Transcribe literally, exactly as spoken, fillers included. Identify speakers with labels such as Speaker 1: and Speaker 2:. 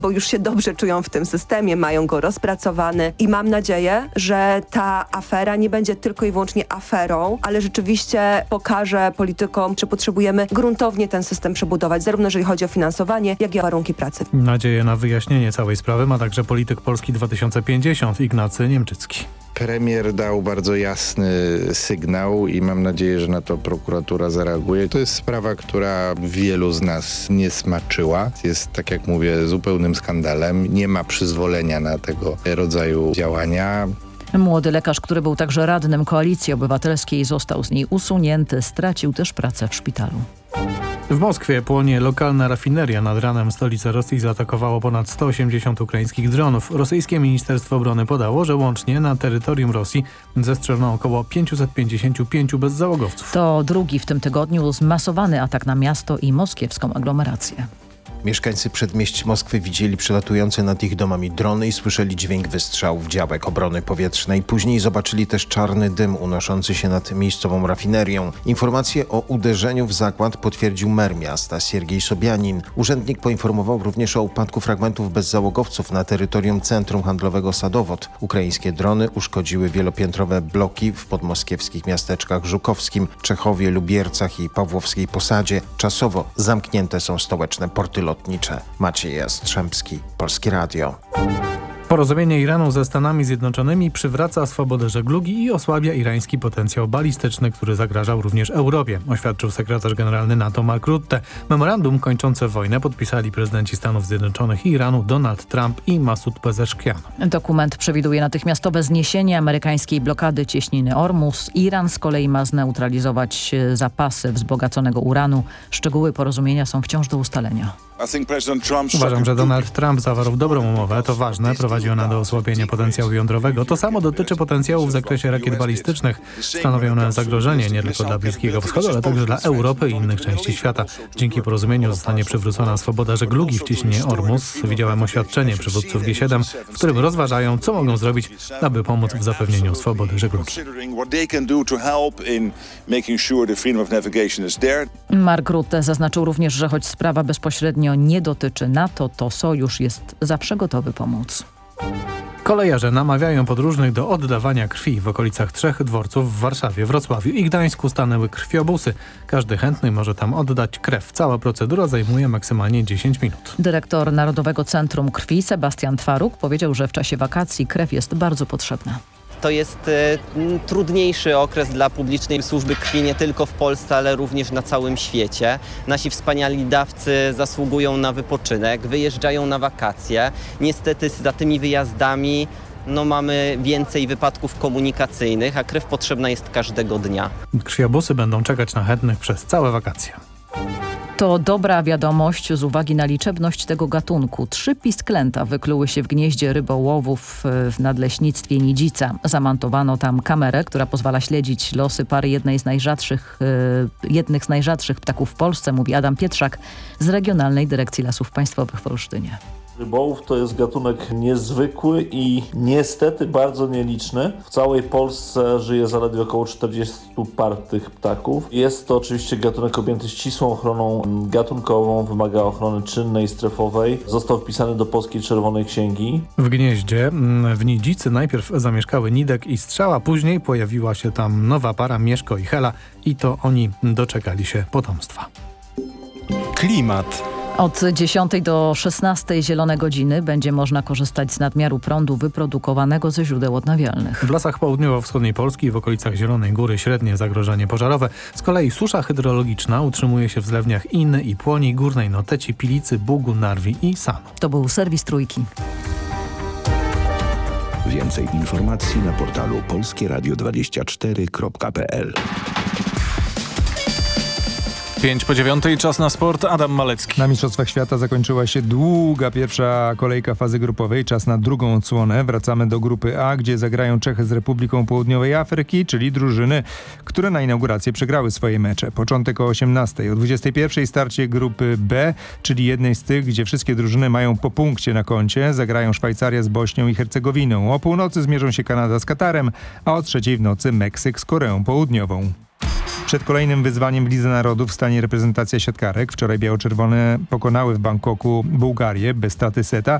Speaker 1: bo już się dobrze czują w tym systemie, mają go rozpracowany i mam nadzieję, że ta afera nie będzie tylko i wyłącznie aferą, ale rzeczywiście pokaże politykom, czy potrzebujemy gruntownie ten system przebudować, zarówno jeżeli chodzi o finansowanie, jak i o warunki pracy.
Speaker 2: Nadzieję na wyjaśnienie całej sprawy ma także polityk Polski dwa tysiące pięćdziesiąt Ignacy Niemczycki.
Speaker 3: Premier dał bardzo jasny sygnał i mam nadzieję, że na to prokuratura zareaguje. To jest sprawa, która wielu z nas nie smaczyła. Jest, tak jak mówię, zupełnym skandalem. Nie ma przyzwolenia na tego rodzaju działania.
Speaker 4: Młody lekarz, który był także radnym Koalicji Obywatelskiej, został z niej usunięty. Stracił też pracę w szpitalu.
Speaker 2: W Moskwie płonie lokalna rafineria. Nad ranem stolicę Rosji zaatakowało ponad sto osiemdziesiąt ukraińskich dronów. Rosyjskie Ministerstwo Obrony podało, że łącznie na terytorium Rosji zestrzelono około pięćset pięćdziesiąt pięć bezzałogowców.
Speaker 4: To drugi w tym tygodniu zmasowany atak na miasto i moskiewską aglomerację.
Speaker 5: Mieszkańcy przedmieść Moskwy widzieli przelatujące nad ich domami drony i słyszeli dźwięk wystrzałów działek obrony powietrznej. Później zobaczyli też czarny dym unoszący się nad miejscową rafinerią. Informację o uderzeniu w zakład potwierdził mer miasta Siergiej Sobianin. Urzędnik poinformował również o upadku fragmentów bezzałogowców na terytorium centrum handlowego Sadowod. Ukraińskie drony uszkodziły wielopiętrowe bloki w podmoskiewskich miasteczkach Żukowskim, Czechowie, Lubiercach i Pawłowskiej Posadzie. Czasowo zamknięte są stołeczne porty lotnicze. Maciej Jastrzębski, Polskie Radio.
Speaker 2: Porozumienie Iranu ze Stanami Zjednoczonymi przywraca swobodę żeglugi i osłabia irański potencjał balistyczny, który zagrażał również Europie, oświadczył sekretarz generalny NATO Mark Rutte. Memorandum kończące wojnę podpisali prezydenci Stanów Zjednoczonych i Iranu Donald Trump i Masud Pezeshkian.
Speaker 4: Dokument przewiduje natychmiastowe zniesienie amerykańskiej blokady cieśniny Ormus. Iran z kolei ma zneutralizować zapasy wzbogaconego uranu. Szczegóły porozumienia są wciąż do ustalenia.
Speaker 2: Uważam, że Donald Trump zawarł dobrą umowę. To ważne. Prowadzi ona do osłabienia potencjału jądrowego. To samo dotyczy potencjału w zakresie rakiet balistycznych. Stanowią one zagrożenie nie tylko dla Bliskiego Wschodu, ale także dla Europy i innych części świata. Dzięki porozumieniu zostanie przywrócona swoboda żeglugi w cieśninie Ormus. Widziałem oświadczenie przywódców G siedem, w którym rozważają, co mogą zrobić, aby pomóc w zapewnieniu swobody żeglugi.
Speaker 4: Mark Rutte zaznaczył również, że choć sprawa bezpośrednio nie dotyczy NATO, to sojusz jest zawsze gotowy pomóc.
Speaker 2: Kolejarze namawiają podróżnych do oddawania krwi. W okolicach trzech dworców w Warszawie, Wrocławiu i Gdańsku stanęły krwiobusy. Każdy chętny może tam oddać krew. Cała procedura zajmuje maksymalnie dziesięć minut.
Speaker 4: Dyrektor Narodowego Centrum Krwi Sebastian Twaruk powiedział, że w czasie wakacji krew jest bardzo potrzebna.
Speaker 6: To jest e, trudniejszy okres dla publicznej służby krwi nie tylko w Polsce, ale również na całym świecie. Nasi wspaniali dawcy zasługują na wypoczynek, wyjeżdżają na wakacje. Niestety za tymi wyjazdami no, mamy więcej wypadków komunikacyjnych, a krew potrzebna jest każdego dnia.
Speaker 2: Krwiobusy będą czekać na chętnych przez całe wakacje.
Speaker 4: To dobra wiadomość z uwagi na liczebność tego gatunku. Trzy pisklęta wykluły się w gnieździe rybołowów w nadleśnictwie Nidzica. Zamontowano tam kamerę, która pozwala śledzić losy pary jednej z najrzadszych, jednych z najrzadszych ptaków w Polsce, mówi Adam Pietrzak z Regionalnej Dyrekcji Lasów Państwowych w Olsztynie.
Speaker 7: Rybołów to jest gatunek niezwykły i niestety bardzo nieliczny. W całej Polsce żyje zaledwie około czterdziestu par tych ptaków. Jest to oczywiście gatunek objęty ścisłą ochroną gatunkową, wymaga ochrony czynnej, strefowej. Został wpisany do Polskiej Czerwonej Księgi.
Speaker 2: W gnieździe w Nidzicy najpierw zamieszkały Nidek i Strzała, później pojawiła się tam nowa para, Mieszko i Hela, i to oni doczekali się potomstwa.
Speaker 8: Klimat.
Speaker 4: Od dziesiątej do szesnastej zielone godziny będzie można korzystać z nadmiaru prądu wyprodukowanego ze źródeł odnawialnych.
Speaker 2: W lasach południowo-wschodniej Polski i w okolicach Zielonej Góry średnie zagrożenie pożarowe. Z kolei susza hydrologiczna utrzymuje się w zlewniach Inny i Płoni, Górnej Noteci, Pilicy, Bugu, Narwi i Sanu.
Speaker 4: To był serwis Trójki.
Speaker 9: Więcej informacji na portalu polskie radio dwadzieścia cztery kropka p l.
Speaker 8: pięć po dziewiątej, czas na sport. Adam Malecki.
Speaker 10: Na Mistrzostwach Świata zakończyła się długa pierwsza kolejka fazy grupowej. Czas na drugą odsłonę. Wracamy do grupy A, gdzie zagrają Czechy z Republiką Południowej Afryki, czyli drużyny, które na inaugurację przegrały swoje mecze. Początek o osiemnastej. O dwudziestej pierwszej starcie grupy B, czyli jednej z tych, gdzie wszystkie drużyny mają po punkcie na koncie. Zagrają Szwajcaria z Bośnią i Hercegowiną. O północy zmierzą się Kanada z Katarem, a o trzeciej w nocy Meksyk z Koreą Południową. Przed kolejnym wyzwaniem w Lidze Narodów stanie reprezentacja siatkarek. Wczoraj biało-czerwone pokonały w Bangkoku Bułgarię bez straty seta.